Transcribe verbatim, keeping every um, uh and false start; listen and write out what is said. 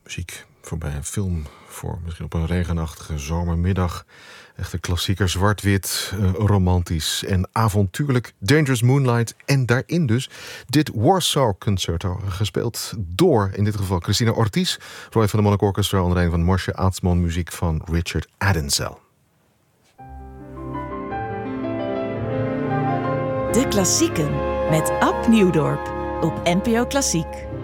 muziek voor bij een film, voor misschien op een regenachtige zomermiddag. Echte klassieker, zwart-wit, uh, romantisch en avontuurlijk. Dangerous Moonlight en daarin dus dit Warsaw Concerto, gespeeld door, in dit geval, Christina Ortiz, Roy van de Monk Orchestra, onder een van Moshe Atzmon, muziek van Richard Adensel. De Klassieken met Ab Nieuwdorp op N P O Klassiek.